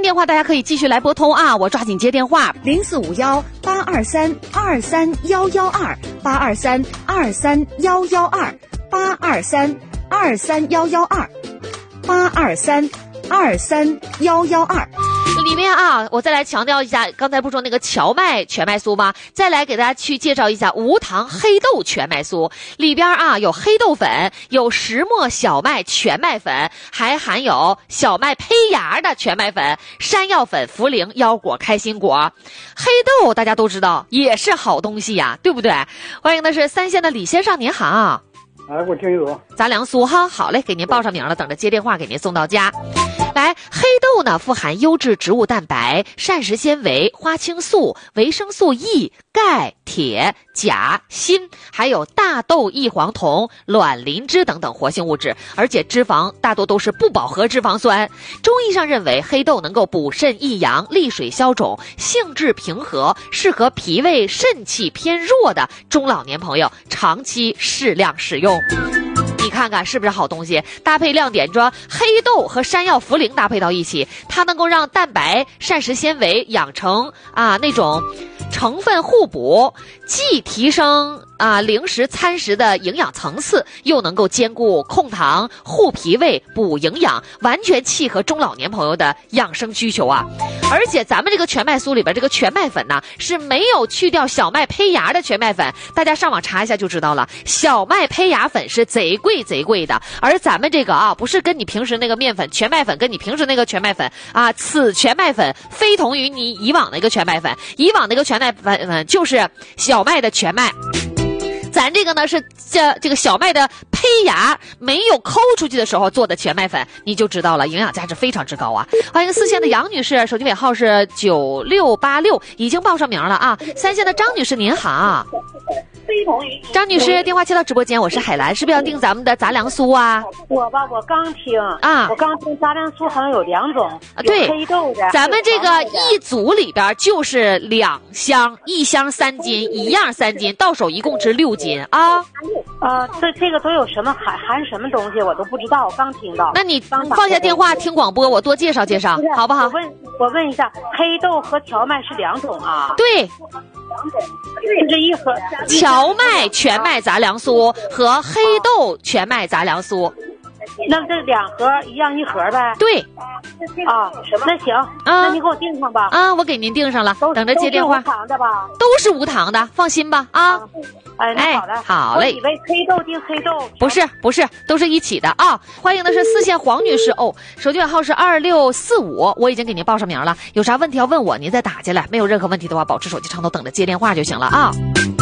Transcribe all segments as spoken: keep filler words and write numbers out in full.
线电话大家可以继续来拨通啊，我抓紧接电话。 零四五幺八二三二三幺幺二八二三二三幺幺二八二三二三幺幺二八二三二三幺幺二。 里面啊，我再来强调一下，刚才不说那个荞麦全麦酥吗？再来给大家去介绍一下无糖黑豆全麦酥，里边啊有黑豆粉，有石磨小麦全麦粉，还含有小麦胚芽的全麦粉、山药粉、茯苓、腰果、开心果。黑豆大家都知道也是好东西呀，对不对？欢迎的是三线的李先生，您好。 哎，我听有杂粮酥哈，好嘞，给您报上名了，等着接电话给您送到家。来，黑豆呢富含优质植物蛋白、膳食纤维、花青素、维生素 E、钙、铁、钾、锌，还有大豆异黄酮、卵磷脂等等活性物质，而且脂肪大多都是不饱和脂肪酸。中医上认为黑豆能够补肾益阳、利水消肿，性质平和，适合脾胃肾气偏弱的中老年朋友长期适量使用。你看看是不是好东西？搭配亮点说黑豆和山药、茯苓搭配到一起，它能够让蛋白、膳食纤维养成啊那种成分互补，既提升啊零食餐食的营养层次，又能够兼顾控糖、护脾胃、补营养，完全契合中老年朋友的养生需求啊！而且咱们这个全麦酥里边这个全麦粉呢，是没有去掉小麦胚芽的全麦粉，大家上网查一下就知道了。小麦胚芽粉是贼贵贼贵的，而咱们这个啊，不是跟你平时那个面粉全麦粉跟你平时那个全麦粉啊，此全麦粉非同于你以往那个全麦粉，以往那个全麦粉粉就是小麦的全麦。咱这个呢是这这个小麦的胚芽没有抠出去的时候做的全麦粉，你就知道了，营养价值非常之高啊！欢迎四线的杨女士，手机尾号是九六八六，已经报上名了啊！三线的张女士您好。张女士，电话接到直播间，我是海兰，是不是要订咱们的杂粮酥啊？ 我吧，我刚听啊， 我刚听杂粮酥好像有两种， 啊，对， 黑豆的， 咱们这个一组里边就是两箱，一箱三斤，一样三斤，到手一共值六斤啊。 呃，这这个都有什么含含什么东西，我都不知道，我刚听到。 那你放下电话听广播，我多介绍介绍，好不好？ 我问我问一下，黑豆和荞麦是两种啊？ 对。 这一盒荞麦全麦杂粮酥和黑豆全麦杂粮酥， 那这两盒一样一盒呗？ 对， 啊，那行，啊、那你给我订上吧。 啊，我给您订上了，等着接电话。 都是无糖的吧？ 都是无糖的，放心吧啊。啊哎，那好嘞， 哎，好嘞。 我以为黑豆订黑豆， 不是不是，都是一起的啊。欢迎的是四线黄女士哦，手机尾号是二六四五，我已经给您报上名了。有啥问题要问我，您再打进来。没有任何问题的话，保持手机畅通，等着接电话就行了啊。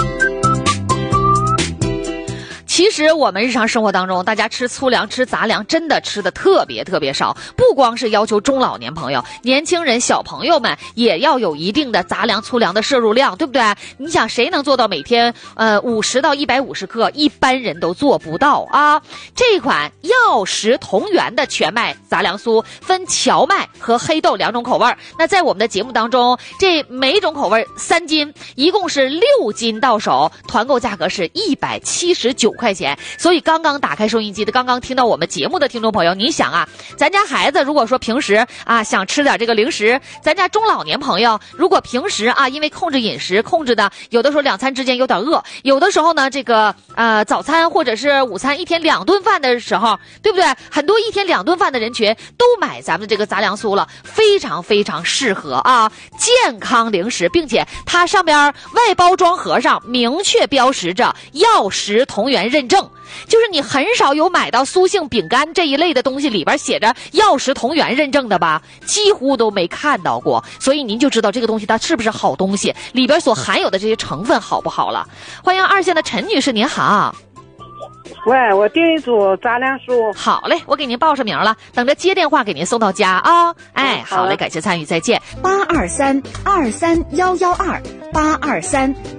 其实我们日常生活当中，大家吃粗粮、吃杂粮，真的吃的特别特别少。不光是要求中老年朋友，年轻人、小朋友们也要有一定的杂粮、粗粮的摄入量，对不对？你想，谁能做到每天呃五十到一百五十克？一般人都做不到啊。这款药食同源的全麦杂粮酥分荞麦和黑豆两种口味。那在我们的节目当中，这每种口味三斤，一共是六斤到手，团购价格是一百七十九块钱。所以刚刚打开收音机的，刚刚听到我们节目的听众朋友，你想啊，咱家孩子如果说平时啊想吃点这个零食，咱家中老年朋友如果平时啊因为控制饮食控制的，有的时候两餐之间有点饿，有的时候呢这个呃早餐或者是午餐一天两顿饭的时候，对不对？很多一天两顿饭的人群都买咱们这个杂粮酥了，非常非常适合啊健康零食，并且它上边外包装盒上明确标识着药食同源认证，就是你很少有买到酥性饼干这一类的东西里边写着药食同源认证的吧，几乎都没看到过。所以您就知道这个东西它是不是好东西，里边所含有的这些成分好不好了。欢迎二线的陈女士，您好。 喂，我订一组杂粮酥。 好嘞，我给您报上名了，等着接电话给您送到家啊。哎，好嘞，感谢参与，再见。 八二三二三幺幺二八二三